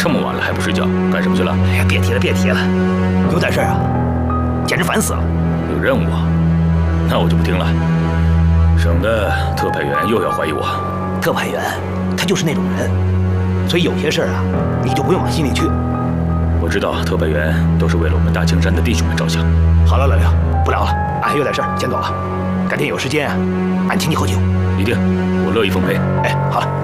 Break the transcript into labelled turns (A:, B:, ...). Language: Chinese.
A: 这么晚了还不睡觉，干什么去了？
B: 哎呀，别提了，别提了，有点事儿啊，简直烦死了。
A: 有任务啊？那我就不听了，省得特派员又要怀疑我。
B: 特派员他就是那种人，所以有些事儿啊，你就不用往心里去。
A: 我知道特派员都是为了我们大青山的弟兄们着想。
B: 好了，老刘，不聊了，俺还有点事儿，先走了。改天有时间啊，俺请你喝酒。
A: 一定，我乐意奉陪。
B: 哎，好了。